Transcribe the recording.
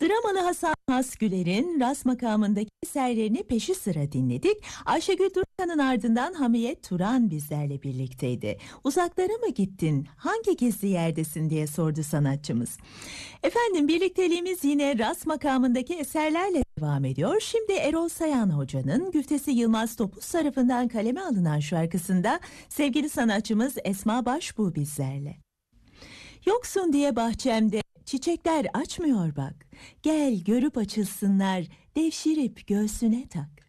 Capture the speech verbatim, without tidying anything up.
Dramalı Hasan Hasgüler'in Ras makamındaki eserlerini peşi sıra dinledik. Ayşegül Durkan'ın ardından Hamiyet Turan bizlerle birlikteydi. Uzaklara mı gittin, hangi gizli yerdesin diye sordu sanatçımız. Efendim, birlikteliğimiz yine Ras makamındaki eserlerle devam ediyor. Şimdi Erol Sayan Hoca'nın Güftesi Yılmaz Topuz tarafından kaleme alınan şarkısında sevgili sanatçımız Esma Başbuğ bizlerle. Yoksun diye bahçemde çiçekler açmıyor bak. Gel görüp açılsınlar, devşirip göğsüne tak.